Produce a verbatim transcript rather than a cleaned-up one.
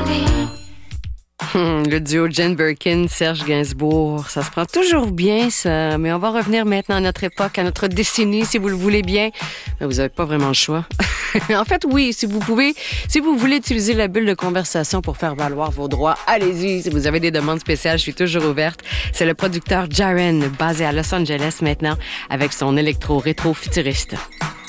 Hum, le duo Jane Birkin, Serge Gainsbourg, ça se prend toujours bien, ça. Mais on va revenir maintenant à notre époque, à notre décennie, si vous le voulez bien. Mais vous n'avez pas vraiment le choix. En fait, oui, si vous pouvez, si vous voulez utiliser la bulle de conversation pour faire valoir vos droits, allez-y. Si vous avez des demandes spéciales, je suis toujours ouverte. C'est le producteur Jaren, basé à Los Angeles maintenant, avec son électro-rétro futuriste.